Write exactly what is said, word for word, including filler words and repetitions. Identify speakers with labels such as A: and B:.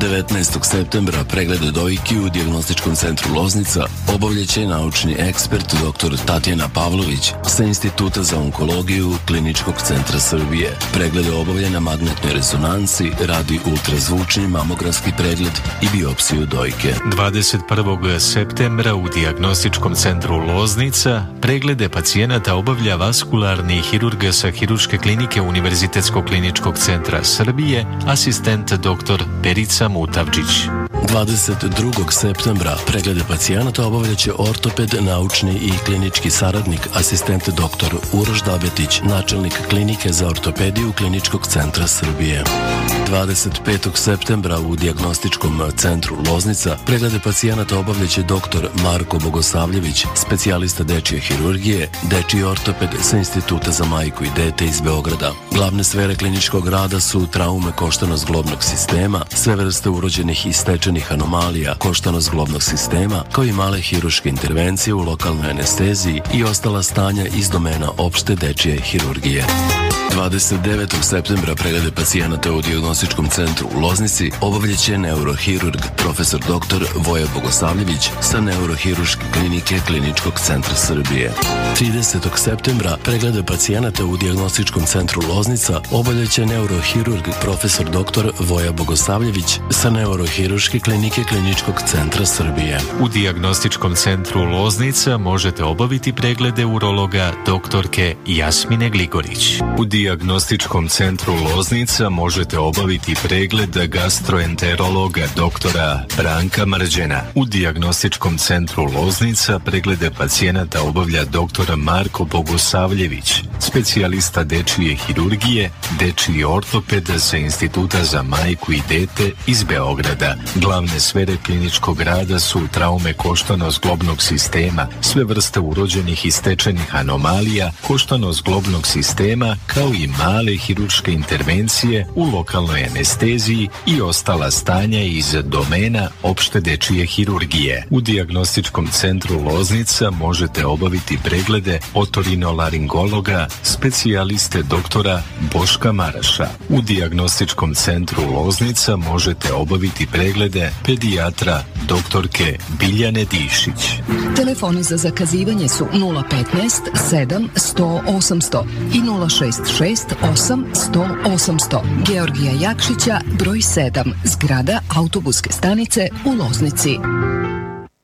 A: devetnaestog septembra preglede dojki u Dijagnostičkom centru Loznica obavljaće naučni ekspert dr Tatjana Pavlović sa Instituta za onkologiju Kliničkog centra Srbije. Preglede obavlja na magnetnoj rezonanci, radi ultrazvučni mamografski pregled i biopsiju dojke.
B: dvadeset prvog septembra u Dijagnostičkom centru Loznica preglede pacijenata obavlja vaskularni hirurg sa Hirurške klinike Univerzitetskog kliničkog centra Srbije, asistent dr Perica Mutavčić.
A: dvadeset drugog septembra preglede pacijenata obavljaće ortoped, naučni i klinički saradnik, asistent dr Uroš Dabetić, načelnik klinike za ortopediju Kliničkog centra Srbije. dvadeset petog septembra u Dijagnostičkom centru Loznica preglede pacijenata obavljaće dr Marko Bogosavljević, specijalista dečije hirurgije, dečiji ortoped sa Instituta za majku i dete iz Beograda. Glavne sfere kliničkog rada su traume koštano-zglobnog sistema, sve vrste urođenih i stečenih anomalija koštano-zglobnog sistema, kao i male hirurške intervencije u lokalnoj anesteziji i ostala stanja iz domena opšte dečije hirurgije. dvadeset devetog septembra preglede pacijenata u Dijagnostičkom centru u Loznici obavljaće neurohirurg profesor dr Voja Bogosavljević sa Neurohirurške klinike Kliničkog centra Srbije. tridesetog septembra preglede pacijenata u Dijagnostičkom centru Loznica obavljaće neurohirurg profesor dr Voja Bogosavljević sa Neurohirurške klinike Kliničkog centra Srbije.
B: U Dijagnostičkom centru Loznica možete obaviti preglede urologa doktorke Jasmine Gligorić. U Dijagnostičkom centru Loznica možete obaviti pregled gastroenterologa doktora Branka Mrđena. U Dijagnostičkom centru Loznica preglede pacijenata obavlja dr Marko Bogosavljević, specijalista dečije hirurgije, dečiji ortoped sa Instituta za majku i dete iz Beograda. Glavne sfere kliničkog rada su traume koštano-zglobnog sistema, sve vrste urođenih i stečenih anomalija koštano-zglobnog sistema, kao i male hirurške intervencije u lokalnoj anesteziji i ostala stanja iz domena opšte dečije hirurgije. U Dijagnostičkom centru Loznica možete obaviti preglede otorinolaringologa, specijaliste doktora Boška Maraša. U Dijagnostičkom centru Loznica možete obaviti preglede pedijatra doktorke Biljane Dišić.
C: Telefoni za zakazivanje su nula petnaest sedam sto osamsto i nula šest šest osam sto osamsto. Georgija Jakšića, broj sedam, zgrada autobuske stanice u Loznici.